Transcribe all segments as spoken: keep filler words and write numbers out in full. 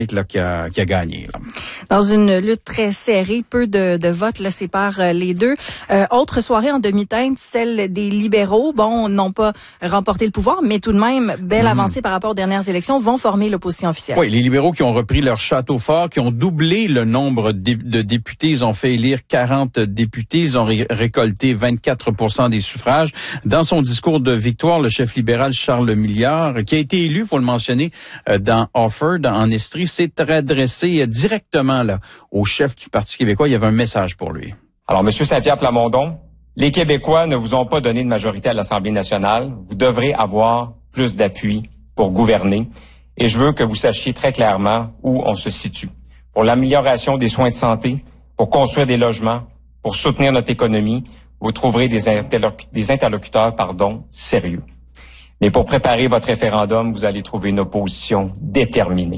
Là, qui, a, qui a gagné. Là. Dans une lutte très serrée, peu de, de votes là, séparent euh, les deux. Euh, autre soirée en demi-teinte, celle des libéraux. Bon, n'ont pas remporté le pouvoir, mais tout de même, belle mmh. avancée par rapport aux dernières élections, vont former l'opposition officielle. Oui, les libéraux qui ont repris leur château fort, qui ont doublé le nombre de, de députés. Ils ont fait élire quarante députés. Ils ont ré- récolté vingt-quatre pour cent des suffrages. Dans son discours de victoire, le chef libéral Charles Milliard, qui a été élu, faut le mentionner, euh, dans Offord, en Estrie, s'est adressé directement là au chef du Parti québécois. Il y avait un message pour lui. Alors, Monsieur Saint-Pierre Plamondon, les Québécois ne vous ont pas donné de majorité à l'Assemblée nationale. Vous devrez avoir plus d'appui pour gouverner. Et je veux que vous sachiez très clairement où on se situe. Pour l'amélioration des soins de santé, pour construire des logements, pour soutenir notre économie, vous trouverez des, interloc- des interlocuteurs pardon, sérieux. Mais pour préparer votre référendum, vous allez trouver une opposition déterminée.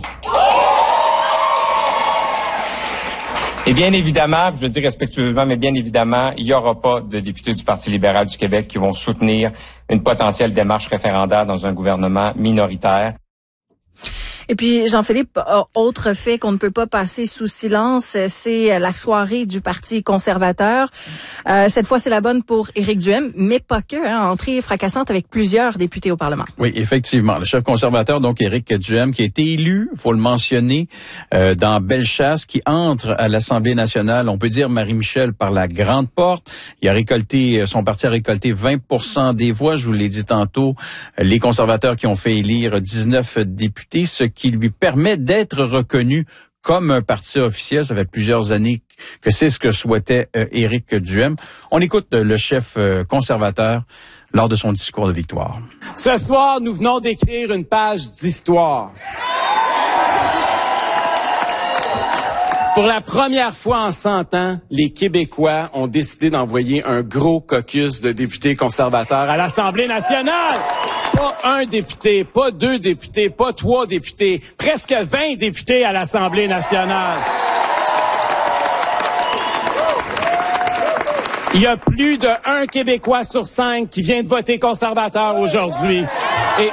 Et bien évidemment, je le dis respectueusement, mais bien évidemment, il n'y aura pas de députés du Parti libéral du Québec qui vont soutenir une potentielle démarche référendaire dans un gouvernement minoritaire. Et puis, Jean-Philippe, autre fait qu'on ne peut pas passer sous silence, c'est la soirée du Parti conservateur. Euh, cette fois, c'est la bonne pour Éric Duhem, mais pas que, hein, entrée fracassante avec plusieurs députés au Parlement. Oui, effectivement. Le chef conservateur, donc Éric Duhem, qui a été élu, faut le mentionner, euh, dans Bellechasse, qui entre à l'Assemblée nationale, on peut dire Marie-Michel, par la grande porte. Il a récolté, son parti a récolté vingt pour cent des voix. Je vous l'ai dit tantôt, les conservateurs qui ont fait élire dix-neuf députés, ce qui lui permet d'être reconnu comme un parti officiel. Ça fait plusieurs années que c'est ce que souhaitait euh, Éric Duhem. On écoute euh, le chef euh, conservateur lors de son discours de victoire. Ce soir, nous venons d'écrire une page d'histoire. Pour la première fois en cent ans, les Québécois ont décidé d'envoyer un gros caucus de députés conservateurs à l'Assemblée nationale. Pas un député, pas deux députés, pas trois députés, presque vingt députés à l'Assemblée nationale. Il y a plus de un Québécois sur cinq qui vient de voter conservateur aujourd'hui. Et,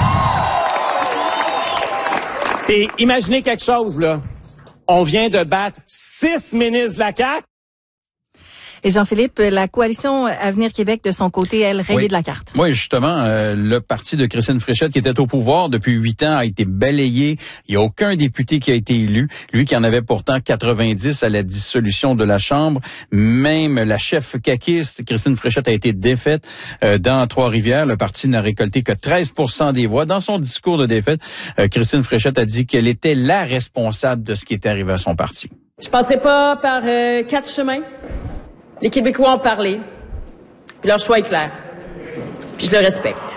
et imaginez quelque chose, là. On vient de battre six ministres de la C A Q. Et Jean-Philippe, la coalition Avenir Québec, de son côté, elle, rayée oui. de la carte. Oui, justement, euh, le parti de Christine Fréchette, qui était au pouvoir depuis huit ans, a été balayé. Il n'y a aucun député qui a été élu. Lui qui en avait pourtant quatre-vingt-dix à la dissolution de la Chambre. Même la chef caquiste, Christine Fréchette, a été défaite euh, dans Trois-Rivières. Le parti n'a récolté que treize pour cent des voix. Dans son discours de défaite, euh, Christine Fréchette a dit qu'elle était la responsable de ce qui était arrivé à son parti. Je passerai pas par euh, quatre chemins. Les Québécois ont parlé, puis leur choix est clair, puis je le respecte.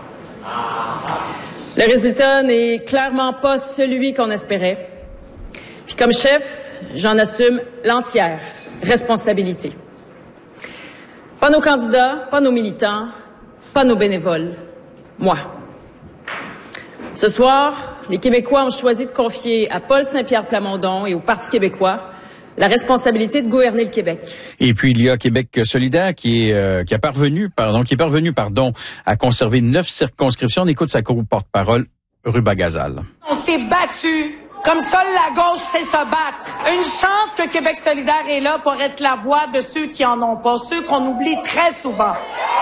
Le résultat n'est clairement pas celui qu'on espérait. Puis comme chef, j'en assume l'entière responsabilité. Pas nos candidats, pas nos militants, pas nos bénévoles. Moi. Ce soir, les Québécois ont choisi de confier à Paul Saint-Pierre Plamondon et au Parti québécois la responsabilité de gouverner le Québec. Et puis il y a Québec solidaire qui est euh, qui a parvenu pardon qui est parvenu pardon à conserver neuf circonscriptions. On écoute sa co-porte-parole Ruba Gazal. On s'est battu comme seule la gauche sait se battre. Une chance que Québec solidaire est là pour être la voix de ceux qui en ont pas, ceux qu'on oublie très souvent.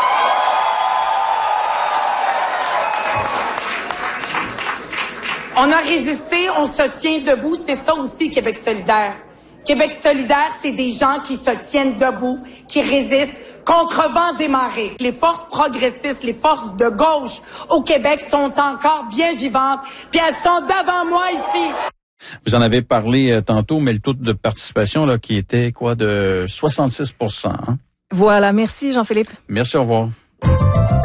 On a résisté, on se tient debout, c'est ça aussi Québec solidaire. Québec solidaire, c'est des gens qui se tiennent debout, qui résistent contre vents et marées. Les forces progressistes, les forces de gauche au Québec sont encore bien vivantes, puis elles sont devant moi ici. Vous en avez parlé euh, tantôt, mais le taux de participation là qui était quoi de soixante-six pour cent. Hein? Voilà, merci Jean-Philippe. Merci, au revoir.